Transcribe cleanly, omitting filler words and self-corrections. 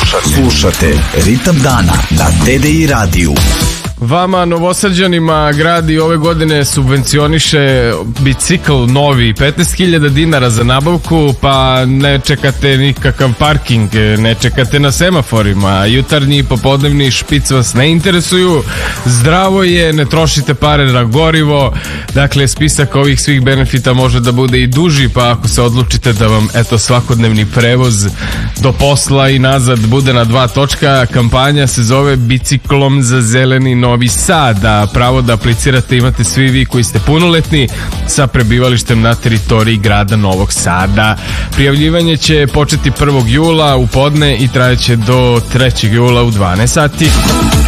Slušate Ritam dana na TDI radiju. Vama Novosađanima grad i ove godine subvencioniše bicikl novi 15.000 dinara za nabavku, pa ne čekate nikakav parking, ne čekate na semaforima, jutarnji i popodnevni špic vas ne interesuju, zdravo je, ne trošite pare na gorivo. Dakle, spisak ovih svih benefita može da bude i duži, pa ako se odlučite da vam svakodnevni prevoz do posla i nazad bude na 2 točka, kampanja se zove Biciklom za zeleni Novi Sad, a pravo da aplicirate imate svi vi koji ste punoletni sa prebivalištem na teritoriji grada Novog Sada. Prijavljivanje će početi 1. jula u podne i trajeće do 3. jula u 12 sati.